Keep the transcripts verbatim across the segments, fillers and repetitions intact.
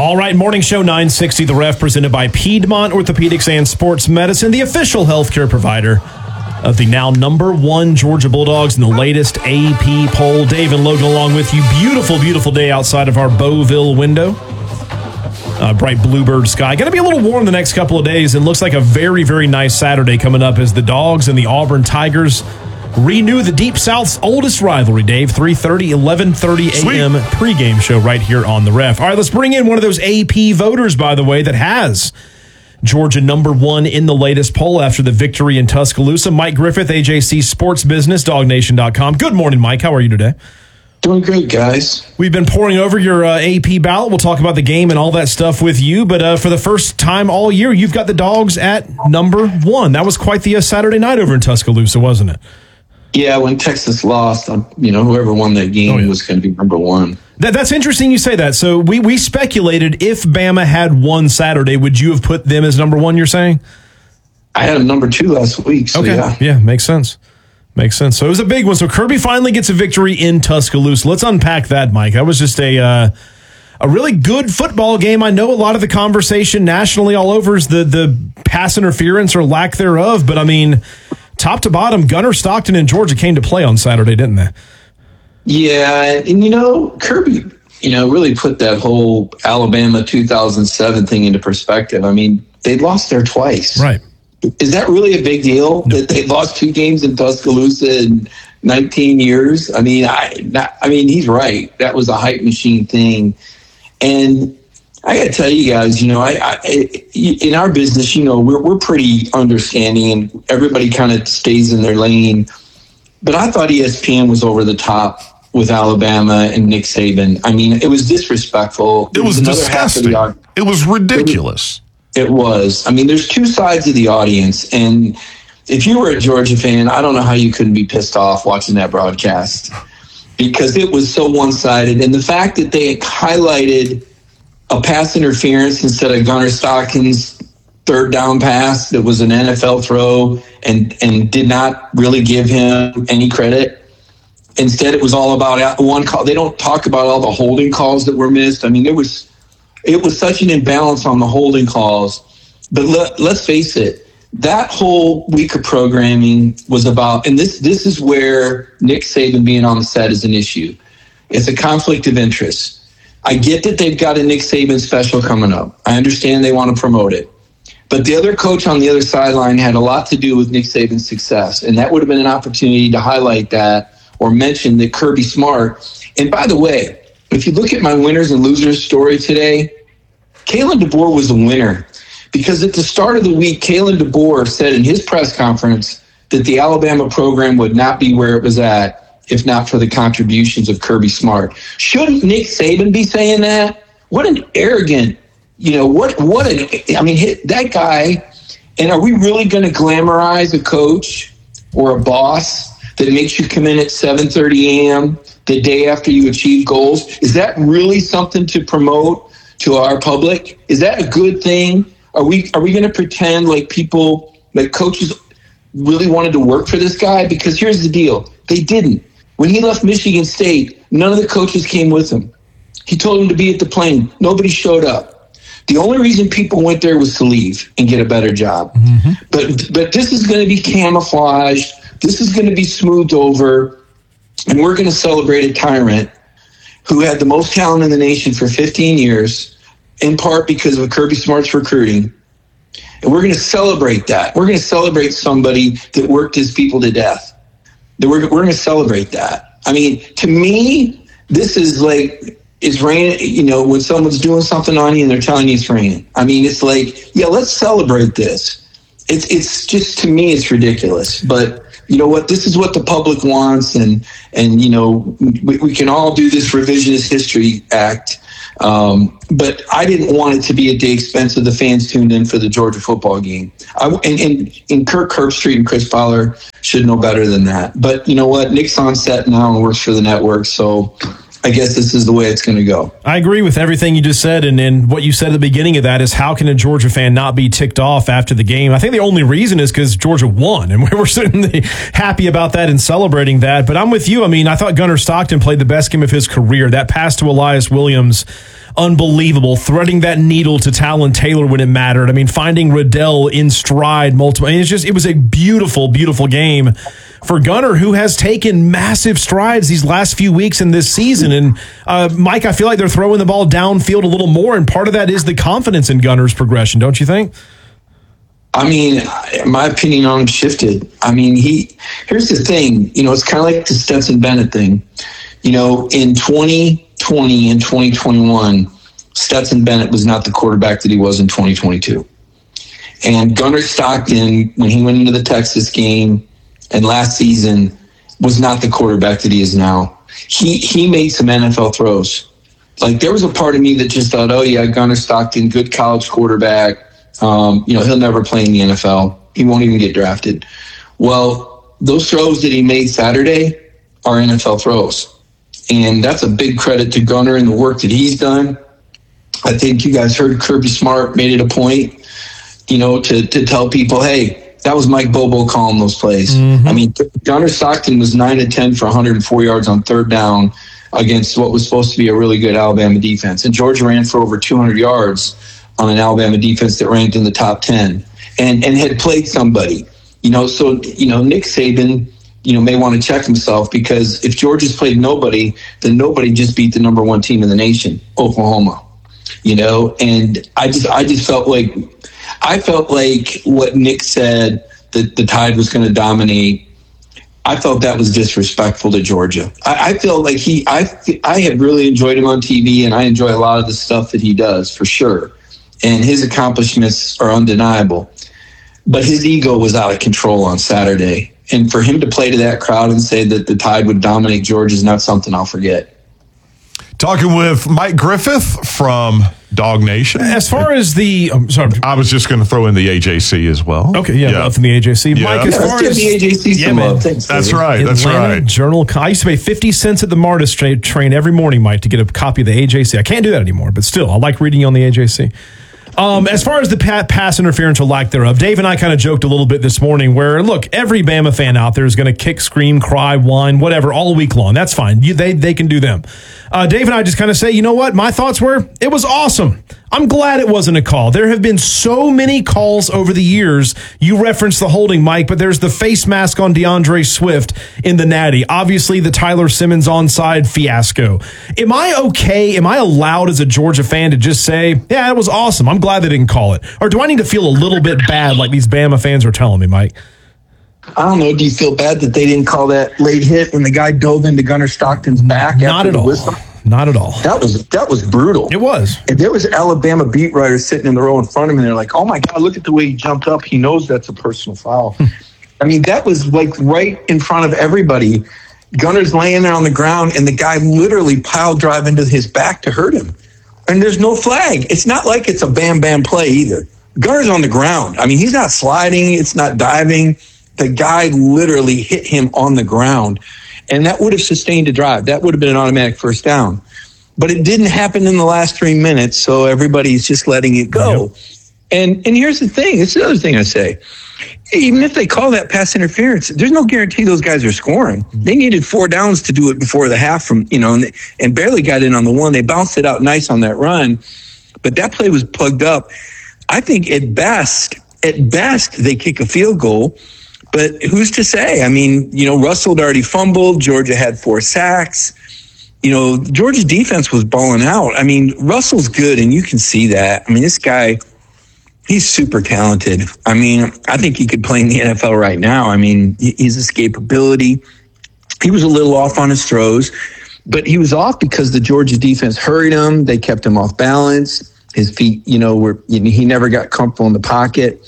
All right, Morning Show nine sixty, The Ref, presented by Piedmont Orthopedics and Sports Medicine, the official healthcare provider of the now number one Georgia Bulldogs in the latest A P poll. Dave and Logan along with you. Beautiful, beautiful day outside of our Beauville window. Uh, bright bluebird sky. Going to be a little warm the next couple of days, and looks like a very, very nice Saturday coming up as the Dogs and the Auburn Tigers renew the Deep South's oldest rivalry, Dave. three thirty, eleven thirty a.m. pregame show right here on The Ref. All right, let's bring in one of those A P voters, by the way, that has Georgia number one in the latest poll after the victory in Tuscaloosa. Mike Griffith, A J C Sports Business, dog nation dot com. Good morning, Mike. How are you today? Doing great, guys. We've been pouring over your uh, A P ballot. We'll talk about the game and all that stuff with you. But uh, for the first time all year, you've got the Dogs at number one. That was quite the uh, Saturday night over in Tuscaloosa, wasn't it? Yeah, when Texas lost, you know, whoever won that game oh, yeah. was going to be number one. That, that's interesting you say that. So we, we speculated if Bama had won Saturday, would you have put them as number one, you're saying? I had them number two last week, so okay. yeah. Yeah, makes sense. Makes sense. So it was a big one. So Kirby finally gets a victory in Tuscaloosa. Let's unpack that, Mike. That was just a uh, a really good football game. I know a lot of the conversation nationally all over is the, the pass interference or lack thereof, but I mean, top to bottom, Gunnar Stockton and Georgia came to play on Saturday, didn't they? Yeah, and you know, Kirby, you know, really put that whole Alabama two thousand seven thing into perspective. I mean, they lost there twice. Right. Is that really a big deal that they lost two games in Tuscaloosa in nineteen years? I mean, I, not, I mean, he's right. That was a hype machine thing. And I got to tell you guys, you know, I, I in our business, you know, we're we're pretty understanding, and everybody kind of stays in their lane. But I thought E S P N was over the top with Alabama and Nick Saban. I mean, it was disrespectful. It was, was disgusting. It was ridiculous. It, it was. I mean, there's two sides of the audience, and if you were a Georgia fan, I don't know how you couldn't be pissed off watching that broadcast because it was so one-sided. And the fact that they highlighted a pass interference instead of Gunnar Stockton's third down pass that was an N F L throw and, and did not really give him any credit. Instead, it was all about one call. They don't talk about all the holding calls that were missed. I mean, it was it was such an imbalance on the holding calls. But let, let's face it, that whole week of programming was about, and this this is where Nick Saban being on the set is an issue. It's a conflict of interest. I get that they've got a Nick Saban special coming up. I understand they want to promote it. But the other coach on the other sideline had a lot to do with Nick Saban's success, and that would have been an opportunity to highlight that or mention that Kirby Smart. And by the way, if you look at my winners and losers story today, Kalen DeBoer was a winner because at the start of the week, Kalen DeBoer said in his press conference that the Alabama program would not be where it was at if not for the contributions of Kirby Smart. Shouldn't Nick Saban be saying that? What an arrogant, you know, what, what an, I mean, that guy, and are we really going to glamorize a coach or a boss that makes you come in at seven thirty a.m. the day after you achieve goals? Is that really something to promote to our public? Is that a good thing? Are we are we going to pretend like people, like coaches really wanted to work for this guy? Because here's the deal. They didn't. When he left Michigan State, none of the coaches came with him. He told them to be at the plane. Nobody showed up. The only reason people went there was to leave and get a better job. Mm-hmm. But but this is going to be camouflaged. This is going to be smoothed over, and we're going to celebrate a tyrant who had the most talent in the nation for fifteen years, in part because of Kirby Smart's recruiting. And we're going to celebrate that. We're going to celebrate somebody that worked his people to death. That we're, we're going to celebrate that. I mean, to me, this is like, it's raining, you know, when someone's doing something on you and they're telling you it's raining. I mean, it's like, yeah, let's celebrate this. It's, it's just, to me, it's ridiculous. But you know what? This is what the public wants, and and you know we, we can all do this revisionist history act. Um, but I didn't want it to be at the expense of the fans tuned in for the Georgia football game. I, and, and, and Kirk Herbstreit and Chris Fowler should know better than that. But you know what? Nick's on set now and works for the network, so I guess this is the way it's going to go. I agree with everything you just said, and, and what you said at the beginning of that is how can a Georgia fan not be ticked off after the game? I think the only reason is because Georgia won, and we're certainly happy about that and celebrating that. But I'm with you. I mean, I thought Gunnar Stockton played the best game of his career. That pass to Elias Williams unbelievable, threading that needle to Talon Taylor when it mattered. I mean, finding Riddell in stride multiple. I mean, it's just, it was a beautiful, beautiful game for Gunnar, who has taken massive strides these last few weeks in this season. And uh, Mike, I feel like they're throwing the ball downfield a little more, and part of that is the confidence in Gunnar's progression, don't you think? I mean, my opinion on him shifted. I mean, he, here's the thing, you know, it's kind of like the Stetson Bennett thing. You know, in twenty twenty and twenty twenty-one, Stetson Bennett was not the quarterback that he was in twenty twenty-two. And Gunnar Stockton, when he went into the Texas game and last season, was not the quarterback that he is now. He, he made some N F L throws. Like, there was a part of me that just thought, oh, yeah, Gunnar Stockton, good college quarterback. Um, you know, he'll never play in the N F L. He won't even get drafted. Well, those throws that he made Saturday are N F L throws. And that's a big credit to Gunnar and the work that he's done. I think you guys heard Kirby Smart made it a point, you know, to, to tell people, hey, that was Mike Bobo calling those plays. Mm-hmm. I mean, Gunnar Stockton was nine to ten for one hundred four yards on third down against what was supposed to be a really good Alabama defense. And Georgia ran for over two hundred yards on an Alabama defense that ranked in the top ten and, and had played somebody, you know, so, you know, Nick Saban, you know, may want to check himself, because if Georgia's played nobody, then nobody just beat the number one team in the nation, Oklahoma, you know, and I just, I just felt like, I felt like what Nick said, that the Tide was going to dominate, I felt that was disrespectful to Georgia. I, I feel like he, I, I have really enjoyed him on T V, and I enjoy a lot of the stuff that he does, for sure. And his accomplishments are undeniable. But his ego was out of control on Saturday. And for him to play to that crowd and say that the Tide would dominate Georgia is not something I'll forget. Talking with Mike Griffith from Dog Nation. As far as the, um, sorry, I was just going to throw in the A J C as well. Okay, yeah, yeah. From the A J C. Yeah. Mike, as yeah, far as the A J C, yeah, man, Thanks, that's right, that's Atlanta right. Journal. I used to pay fifty cents at the Martis train, train every morning, Mike, to get a copy of the A J C. I can't do that anymore, but still, I like reading on the A J C. Um, as far as the pa- pass interference or lack thereof, Dave and I kind of joked a little bit this morning where, look, every Bama fan out there is going to kick, scream, cry, whine, whatever, all week long. That's fine. You, they, they can do them. Uh, Dave and I just kind of say, you know what? My thoughts were, it was awesome. I'm glad it wasn't a call. There have been so many calls over the years. You referenced the holding, Mike, but there's the face mask on DeAndre Swift in the Natty. Obviously, the Tyler Simmons onside fiasco. Am I okay? Am I allowed as a Georgia fan to just say, yeah, it was awesome. I'm glad they didn't call it. Or do I need to feel a little bit bad like these Bama fans are telling me, Mike? I don't know. Do you feel bad that they didn't call that late hit when the guy dove into Gunnar Stockton's back? Not at all. Whistle? Not at all. That was that was brutal. It was. And there was Alabama beat writers sitting in the row in front of me. And they're like, "Oh my God, look at the way he jumped up. He knows that's a personal foul." I mean, that was like right in front of everybody. Gunnar's laying there on the ground, and the guy literally pile drive into his back to hurt him. And there's no flag. It's not like it's a bam bam play either. Gunnar's on the ground. I mean, he's not sliding. It's not diving. The guy literally hit him on the ground. And that would have sustained a drive. That would have been an automatic first down. But it didn't happen in the last three minutes, so everybody's just letting it go. Yep. And and here's the thing. It's the other thing I say. Even if they call that pass interference, there's no guarantee those guys are scoring. They needed four downs to do it before the half, from you know, and, they, and barely got in on the one. They bounced it out nice on that run, but that play was plugged up. I think at best, at best, they kick a field goal. But who's to say? I mean, you know, Russell had already fumbled. Georgia had four sacks. You know, Georgia's defense was balling out. I mean, Russell's good, and you can see that. I mean, this guy, he's super talented. I mean, I think he could play in the N F L right now. I mean, his escapability. He was a little off on his throws, but he was off because the Georgia defense hurried him. They kept him off balance. His feet, you know, were he never got comfortable in the pocket.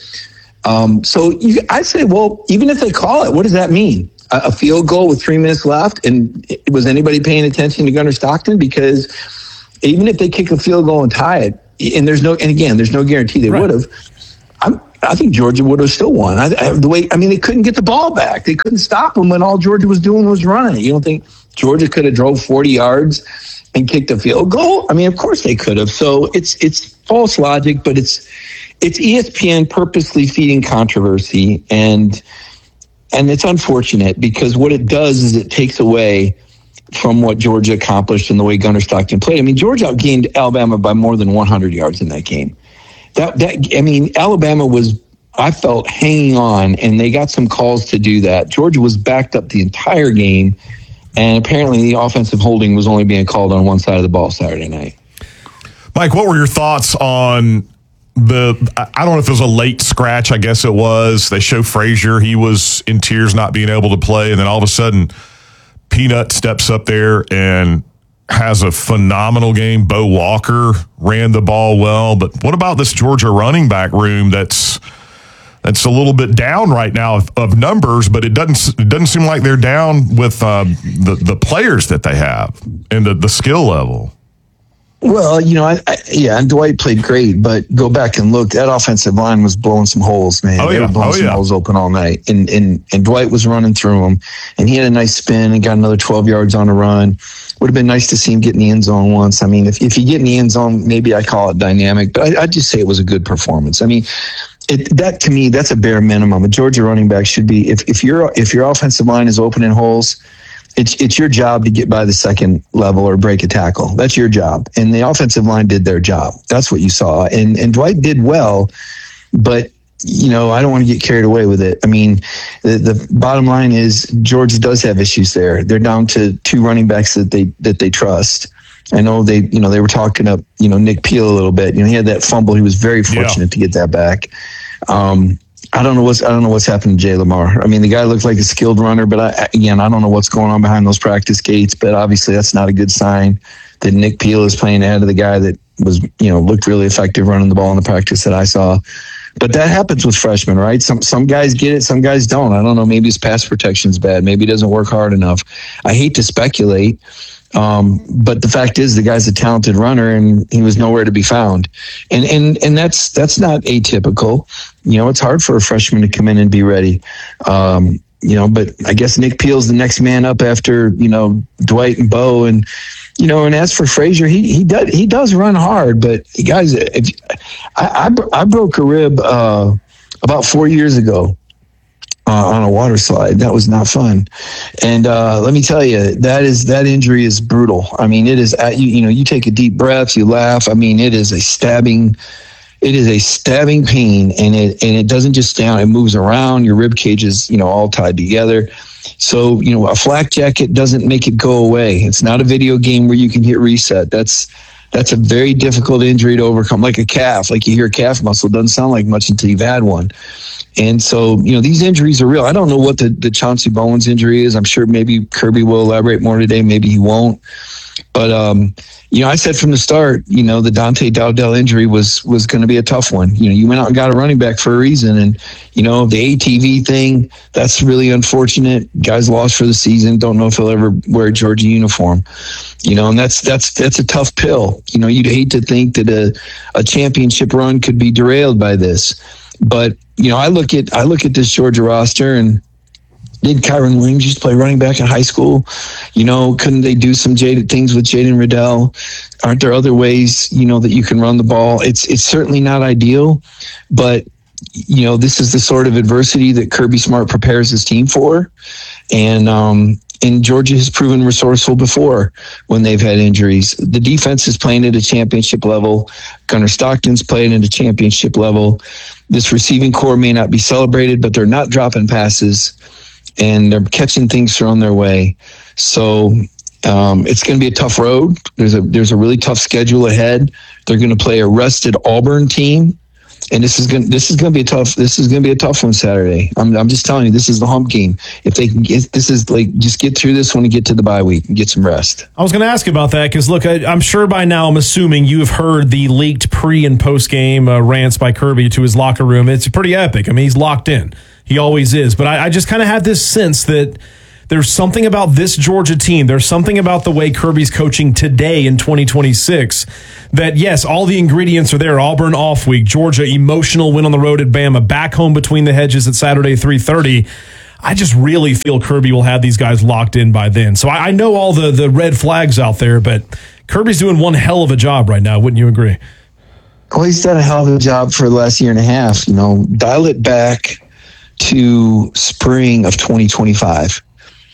Um, so you, I say, well, even if they call it, what does that mean? A, a field goal with three minutes left? And was anybody paying attention to Gunnar Stockton? Because even if they kick a field goal and tie it, and there's no, and again, there's no guarantee they right. would have. I'm, I think Georgia would have still won. I, I, the way, I mean, they couldn't get the ball back. They couldn't stop them when all Georgia was doing was running it. You don't think Georgia could have drove forty yards and kicked a field goal? I mean, of course they could have. So it's it's false logic, but it's. It's E S P N purposely feeding controversy, and and it's unfortunate because what it does is it takes away from what Georgia accomplished and the way Gunnar Stockton played. I mean, Georgia outgained Alabama by more than one hundred yards in that game. That that I mean, Alabama was, I felt, hanging on, and they got some calls to do that. Georgia was backed up the entire game, and apparently the offensive holding was only being called on one side of the ball Saturday night. Mike, what were your thoughts on the, I don't know if it was a late scratch, I guess it was. They show Frazier, he was in tears not being able to play, and then all of a sudden Peanut steps up there and has a phenomenal game. Bo Walker ran the ball well, but what about this Georgia running back room that's that's a little bit down right now of, of numbers, but it doesn't it doesn't seem like they're down with uh, the the players that they have and the, the skill level. Well, you know, I, I, yeah, and Dwight played great, but go back and look. That offensive line was blowing some holes, man. Oh, they yeah. were blowing oh, some yeah. holes open all night, and and and Dwight was running through them, and he had a nice spin and got another twelve yards on the run. Would have been nice to see him get in the end zone once. I mean, if if you get in the end zone, maybe I call it dynamic, but I, I'd just say it was a good performance. I mean, it, that to me, that's a bare minimum. A Georgia running back should be, if if your if your offensive line is opening holes, It's it's your job to get by the second level or break a tackle. That's your job. And the offensive line did their job. That's what you saw. And and Dwight did well, but, you know, I don't want to get carried away with it. I mean, the, the bottom line is Georgia does have issues there. They're down to two running backs that they that they trust. I know they, you know, they were talking up, you know, Nick Peel a little bit. You know, he had that fumble. He was very fortunate yeah. to get that back. Um, I don't know what's I don't know what's happened to Jay Lamar. I mean, the guy looked like a skilled runner, but I, again, I don't know what's going on behind those practice gates. But obviously, that's not a good sign that Nick Peel is playing ahead of the guy that was, you know, looked really effective running the ball in the practice that I saw. But that happens with freshmen, right? Some some guys get it, some guys don't. I don't know. Maybe his pass protection's bad. Maybe he doesn't work hard enough. I hate to speculate. Um, but the fact is, the guy's a talented runner, and he was nowhere to be found. And and and that's that's not atypical. You know, it's hard for a freshman to come in and be ready. Um, you know, but I guess Nick Peel's the next man up after, you know, Dwight and Bo, and you know, and as for Frazier, he he does he does run hard. But guys, if, I, I I broke a rib uh, about four years ago. Uh, on a water slide. That was not fun. And uh, let me tell you, that is that injury is brutal. I mean, it is, at, you, you know, you take a deep breath, you laugh. I mean, it is a stabbing, it is a stabbing pain, and it and it doesn't just stay on, it moves around. Your rib cage is, you know, all tied together. So, you know, a flak jacket doesn't make it go away. It's not a video game where you can hit reset. That's That's a very difficult injury to overcome, like a calf. Like you hear calf muscle, doesn't sound like much until you've had one. And so, you know, these injuries are real. I don't know what the, the Chauncey Bowens injury is. I'm sure maybe Kirby will elaborate more today. Maybe he won't. But, um, you know, I said from the start, you know, the Dante Dowdell injury was was going to be a tough one. You know, you went out and got a running back for a reason. And, you know, the A T V thing, that's really unfortunate. Guys lost for the season. Don't know if he'll ever wear a Georgia uniform. You know, and that's that's that's a tough pill. You know, you'd hate to think that a, a championship run could be derailed by this. But, you know, I look at I look at this Georgia roster, and did Kyron Williams used to play running back in high school? You know, couldn't they do some jaded things with Jaden Riddell? Aren't there other ways, you know, that you can run the ball? It's it's certainly not ideal, but, you know, this is the sort of adversity that Kirby Smart prepares his team for. And, um, and Georgia has proven resourceful before when they've had injuries. The defense is playing at a championship level. Gunnar Stockton's playing at a championship level. This receiving core may not be celebrated, but they're not dropping passes, and they're catching things thrown their way. So um, it's going to be a tough road. There's a there's a really tough schedule ahead. They're going to play a rested Auburn team, and this is going this is going to be a tough this is going to be a tough one Saturday. I'm I'm just telling you, this is the hump game. If they can get this is like just get through this one and get to the bye week and get some rest. I was going to ask about that because look, I, I'm sure by now I'm assuming you have heard the leaked pre and post game uh, rants by Kirby to his locker room. It's pretty epic. I mean, he's locked in. He always is. But I, I just kind of had this sense that there's something about this Georgia team. There's something about the way Kirby's coaching today in twenty twenty-six that, yes, all the ingredients are there. Auburn off week, Georgia emotional win on the road at Bama, back home between the hedges at Saturday three thirty. I just really feel Kirby will have these guys locked in by then. So I, I know all the, the red flags out there, but Kirby's doing one hell of a job right now. Wouldn't you agree? Well, he's done a hell of a job for the last year and a half. You know, dial it back to spring of twenty twenty-five.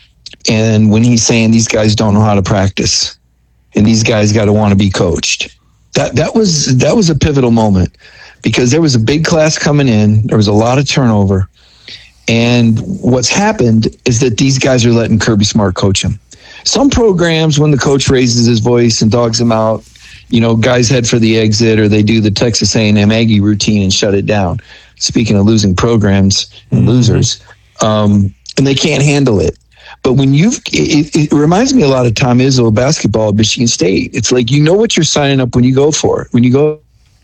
and when he's saying these guys don't know how to practice and these guys got to want to be coached. That that was that was a pivotal moment because there was a big class coming in. There was a lot of turnover. And what's happened is that these guys are letting Kirby Smart coach them. Some programs, when the coach raises his voice and dogs them out, you know, guys head for the exit, or they do the Texas A and M Aggie routine and shut it down. Speaking of losing programs and mm-hmm. losers, um, and they can't handle it. But when you've, it, it reminds me a lot of Tom Izzo basketball at Michigan State. It's like, you know what you're signing up when you go for it. When you go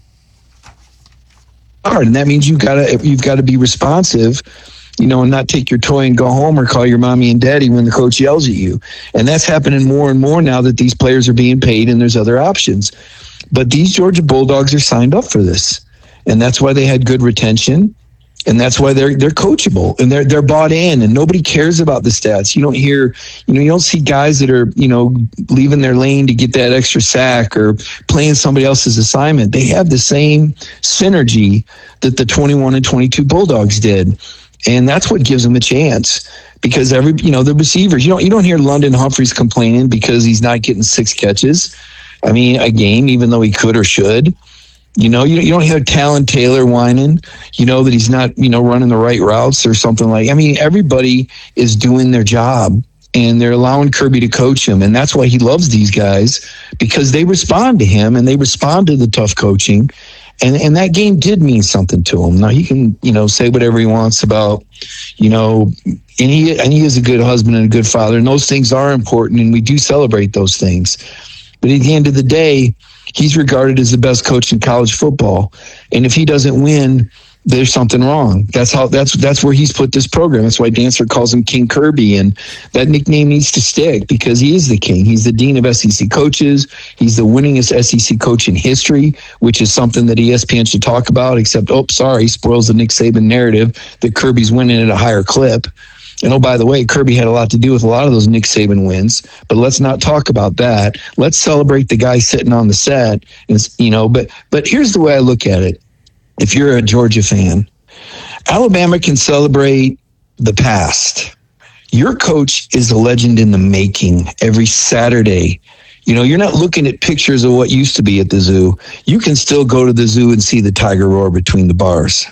hard, and that means you've got to you've got to be responsive, you know, and not take your toy and go home or call your mommy and daddy when the coach yells at you. And that's happening more and more now that these players are being paid and there's other options. But these Georgia Bulldogs are signed up for this, and that's why they had good retention. And that's why they're they're coachable and they're they're bought in, and nobody cares about the stats. You don't hear, you know, you don't see guys that are, you know, leaving their lane to get that extra sack or playing somebody else's assignment. They have the same synergy that the twenty-one and twenty-two Bulldogs did, and that's what gives them a chance. Because every, you know, the receivers, you don't you don't hear London Humphreys complaining because he's not getting six catches. I mean, a game, even though he could or should. You know, you, you don't hear Talon Taylor whining, you know, that he's not, you know, running the right routes or something like, I mean, everybody is doing their job and they're allowing Kirby to coach him. And that's why he loves these guys, because they respond to him and they respond to the tough coaching. And, and that game did mean something to him. Now he can, you know, say whatever he wants about, you know, and he, and he is a good husband and a good father. And those things are important. And we do celebrate those things. But at the end of the day, he's regarded as the best coach in college football. And if he doesn't win, there's something wrong. That's how, that's, that's where he's put this program. That's why Dancer calls him King Kirby. And that nickname needs to stick because he is the king. He's the dean of S E C coaches. He's the winningest S E C coach in history, which is something that E S P N should talk about, except, oh, sorry, spoils the Nick Saban narrative that Kirby's winning at a higher clip. And oh, by the way, Kirby had a lot to do with a lot of those Nick Saban wins, but let's not talk about that. Let's celebrate the guy sitting on the set. And, you know, but but here's the way I look at it. If you're a Georgia fan, Alabama can celebrate the past. Your coach is a legend in the making every Saturday. You know, you're not looking at pictures of what used to be at the zoo. You can still go to the zoo and see the tiger roar between the bars.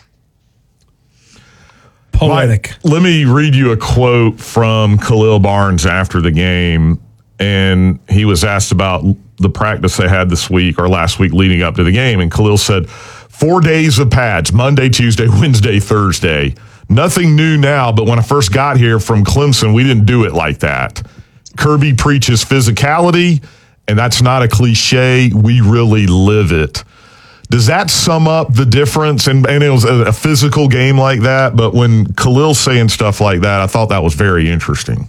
Poetic. Mike, let me read you a quote from Khalil Barnes after the game. And he was asked about the practice they had this week or last week leading up to the game. And Khalil said, four days of pads, Monday, Tuesday, Wednesday, Thursday. Nothing new now, but when I first got here from Clemson, we didn't do it like that. Kirby preaches physicality, and that's not a cliche. We really live it. Does that sum up the difference? And, and it was a, a physical game like that, but when Khalil's saying stuff like that, I thought that was very interesting.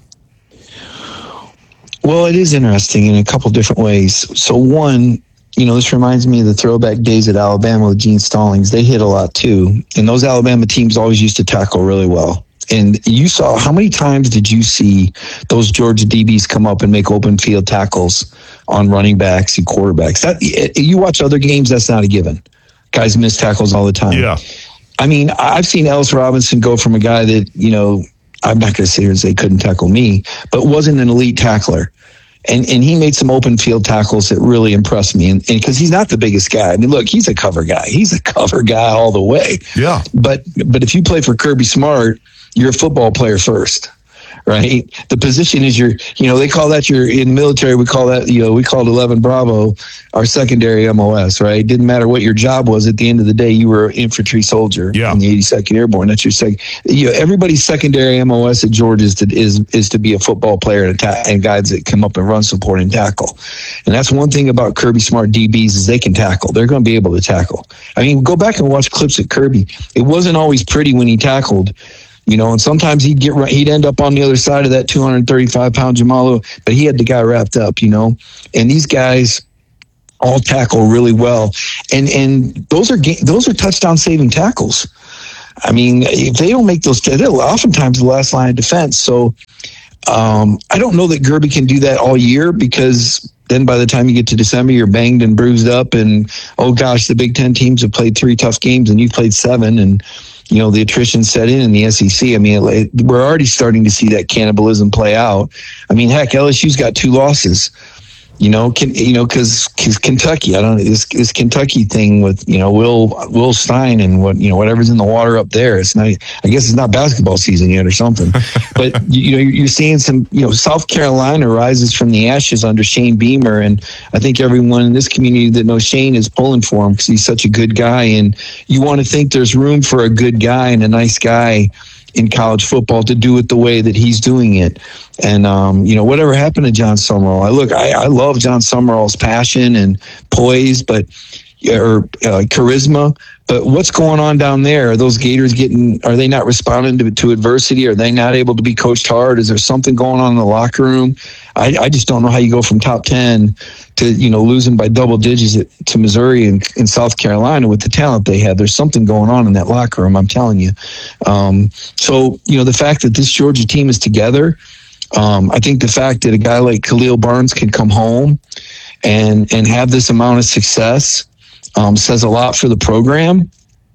Well, it is interesting in a couple different ways. So one, you know, this reminds me of the throwback days at Alabama with Gene Stallings. They hit a lot too. And those Alabama teams always used to tackle really well. And you saw, how many times did you see those Georgia D Bs come up and make open field tackles on running backs and quarterbacks? That you watch other games, that's not a given. Guys miss tackles all the time. Yeah. I mean, I've seen Ellis Robinson go from a guy that, you know, I'm not going to sit here and say couldn't tackle me, but wasn't an elite tackler. And and he made some open field tackles that really impressed me. And because he's not the biggest guy. I mean, look, he's a cover guy. He's a cover guy all the way. Yeah. But but if you play for Kirby Smart, you're a football player first, right? The position is your, you know, they call that your, in the military, we call that, you know, we called eleven Bravo our secondary M O S, right? It didn't matter what your job was. At the end of the day, you were an infantry soldier yeah. in the eighty-second Airborne. That's your second, you know, everybody's secondary M O S at Georgia is to, is, is to be a football player and, ta- and guys that come up and run, support, and tackle. And that's one thing about Kirby Smart D Bs is they can tackle. They're going to be able to tackle. I mean, go back and watch clips of Kirby. It wasn't always pretty when he tackled. You know, and sometimes he'd get he'd end up on the other side of that two hundred thirty-five pound Jamalu, but he had the guy wrapped up, you know. And these guys all tackle really well, and and those are those are touchdown saving tackles. I mean, if they don't make those, they're oftentimes the last line of defense. So um, I don't know that Kirby can do that all year, because then by the time you get to December, you're banged and bruised up, and oh gosh, the Big Ten teams have played three tough games and you've played seven, and you know, the attrition set in in the S E C. I mean, it, we're already starting to see that cannibalism play out. I mean, heck, L S U's got two losses. You know, can, you know, because Kentucky, I don't know, this, this Kentucky thing with, you know, Will Will Stein and what, you know, whatever's in the water up there. It's not, I guess it's not basketball season yet or something. But, you know, you're seeing some, you know, South Carolina rises from the ashes under Shane Beamer. And I think everyone in this community that knows Shane is pulling for him because he's such a good guy. And you want to think there's room for a good guy and a nice guy in college football to do it the way that he's doing it. And, um, you know, whatever happened to John Summerall, I look, I, I love John Summerall's passion and poise, but, or uh, charisma, but what's going on down there? Are those Gators getting, are they not responding to, to adversity? Are they not able to be coached hard? Is there something going on in the locker room? I, I just don't know how you go from top ten to, you know, losing by double digits to Missouri and, and South Carolina with the talent they have. There's something going on in that locker room, I'm telling you. Um, so, you know, the fact that this Georgia team is together, um, I think the fact that a guy like Khalil Barnes can come home and, and have this amount of success um, says a lot for the program.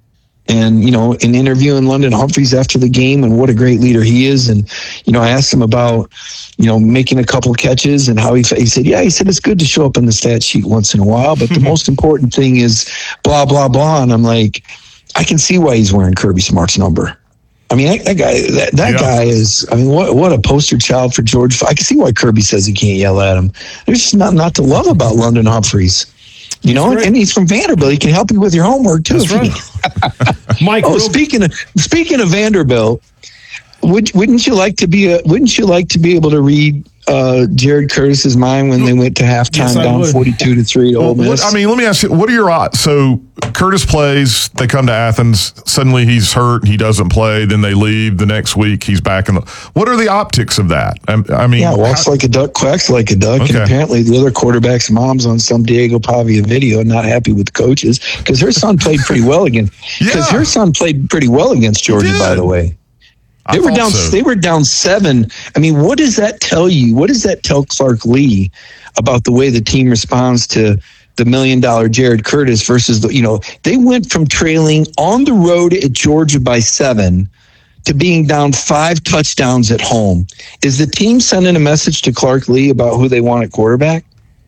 And, you know, in interviewing London Humphreys after the game and what a great leader he is. And, you know, I asked him about, you know, making a couple catches and how he, he said, yeah, he said, it's good to show up in the stat sheet once in a while. But the most important thing is blah, blah, blah. And I'm like, I can see why he's wearing Kirby Smart's number. I mean, that, that guy, that, that yeah. guy is, I mean, what what a poster child for George. I can see why Kirby says he can't yell at him. There's just not, not to love about London Humphreys. You know, right. And he's from Vanderbilt. He can help you with your homework too. That's right. Mike. Oh, speaking of speaking of Vanderbilt, would wouldn't you like to be a wouldn't you like to be able to read uh, Jared Curtis's mind when they went to halftime yes, down forty-two to three to Ole Miss? I mean, let me ask you, what are your odds? So Curtis plays, they come to Athens, suddenly he's hurt, he doesn't play, then they leave the next week, he's back in the. What are the optics of that? I, I mean, yeah, walks how, like a duck, quacks like a duck, okay. And apparently the other quarterback's mom's on some Diego Pavia video and not happy with the coaches because her son played pretty well against. Because yeah. her son played pretty well against Georgia, by the way. They I were down. So. They were down seven. I mean, what does that tell you? What does that tell Clark Lee about the way the team responds to the million dollar Jared Curtis versus the? You know, they went from trailing on the road at Georgia by seven to being down five touchdowns at home. Is the team sending a message to Clark Lee about who they want at quarterback?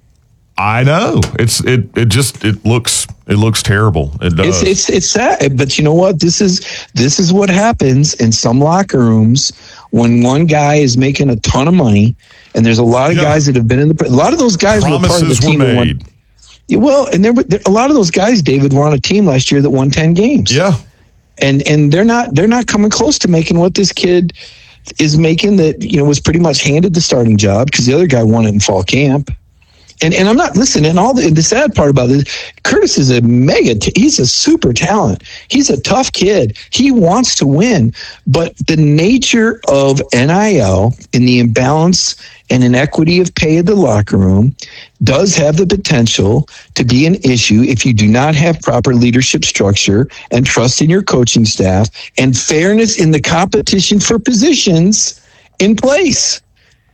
I know it's it. It just it looks it looks terrible. It does. It's it's it's sad, but you know what? This is this is what happens in some locker rooms when one guy is making a ton of money, and there's a lot of yeah. guys that have been in the. A lot of those guys Promises were part of the team were that won. Yeah, well, and there were there, a lot of those guys, David, were on a team last year that won ten games. Yeah, and and they're not they're not coming close to making what this kid is making. That you know was pretty much handed the starting job because the other guy won it in fall camp. And and I'm not listening. And all the, the sad part about this, Curtis is a mega. T- he's a super talent. He's a tough kid. He wants to win, but the nature of N I L and the imbalance and inequity of pay in the locker room does have the potential to be an issue if you do not have proper leadership structure and trust in your coaching staff and fairness in the competition for positions in place.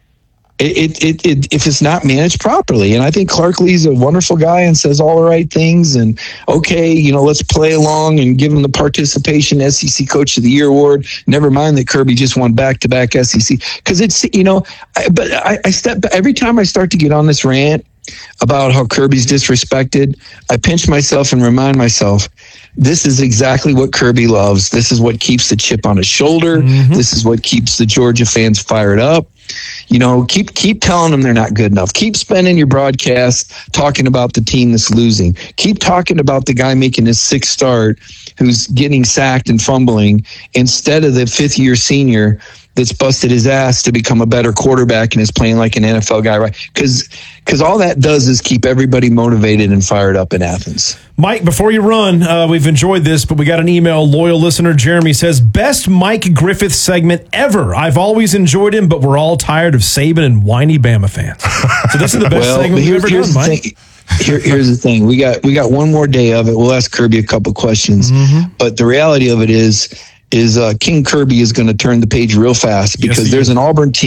It, it, it, if it's not managed properly. And I think Clark Lee's a wonderful guy and says all the right things. And, okay, you know, let's play along and give him the participation S E C Coach of the Year award. Never mind that Kirby just won back-to-back S E C. Because it's, you know, I, but I, I step every time I start to get on this rant about how Kirby's disrespected, I pinch myself and remind myself, this is exactly what Kirby loves. This is what keeps the chip on his shoulder. Mm-hmm. This is what keeps the Georgia fans fired up. You know, keep keep telling them they're not good enough. Keep spending your broadcast talking about the team that's losing. Keep talking about the guy making his sixth start who's getting sacked and fumbling instead of the fifth-year senior that's busted his ass to become a better quarterback and is playing like an N F L guy, right? Because because all that does is keep everybody motivated and fired up in Athens. Mike, before you run, uh, we've enjoyed this, but we got an email. Loyal listener Jeremy says, best Mike Griffith segment ever. I've always enjoyed him, but we're all tired of Saban and whiny Bama fans. So this is the best well, segment we've ever done, Mike. Thing. Here, here's the thing. We got we got one more day of it. We'll ask Kirby a couple questions. Mm-hmm. But the reality of it is, is uh, King Kirby is going to turn the page real fast because yes, there's an Auburn team